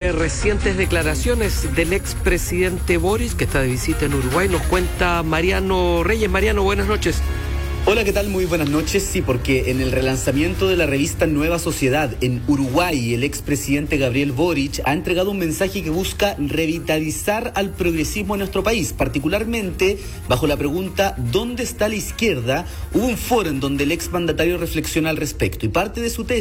recientes declaraciones del expresidente Boric, que está de visita en Uruguay. Nos cuenta Mariano Reyes. Mariano, buenas noches. Hola, ¿qué tal? Muy buenas noches. Sí, porque en el relanzamiento de la revista Nueva Sociedad en Uruguay, el expresidente Gabriel Boric ha entregado un mensaje que busca revitalizar al progresismo en nuestro país, particularmente bajo la pregunta ¿dónde está la izquierda? Hubo un foro en donde el exmandatario reflexiona al respecto y parte de su tesis